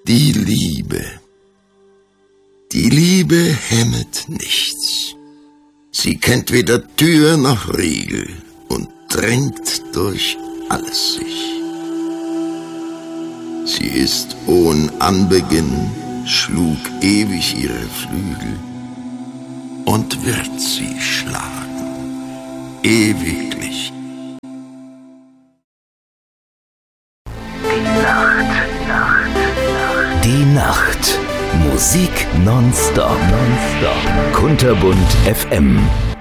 Die Liebe. Die Liebe hemmet nichts. Sie kennt weder Tür noch Riegel und drängt durch alles sich. Sie ist ohn Anbeginn, schlug ewig ihre Flügel und wird sie schlagen, ewiglich. Die Nacht. Musik nonstop. Kunterbunt FM.